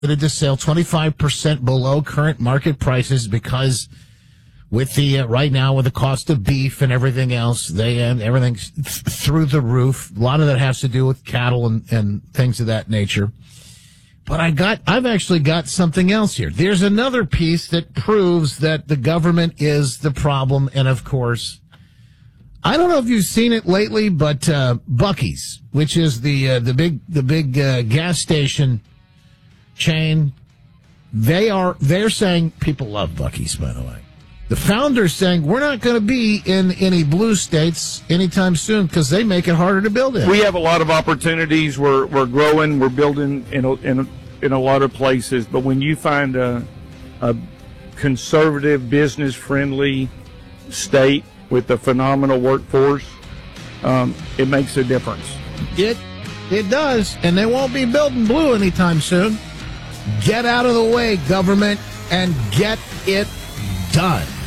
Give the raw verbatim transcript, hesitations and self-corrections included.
to sell twenty-five percent below current market prices because with the uh, right now with the cost of beef and everything else, they and everything's th- through the roof. A lot of that has to do with cattle and, and things of that nature. But I got, I've actually got something else here. There's another piece that proves that the government is the problem. And of course, I don't know if you've seen it lately, but uh, Buc-ee's, which is the uh, the big the big uh, gas station chain, they are they're saying people love Buc-ee's. By the way, the founder's saying we're not going to be in any blue states anytime soon because they make it harder to build it. We have a lot of opportunities. We're we're growing. We're building in a, in a, in a lot of places. But when you find a, a conservative, business friendly state with a phenomenal workforce, um, it makes a difference. It it does, and they won't be building blue anytime soon. Get out of the way, government, and get it done.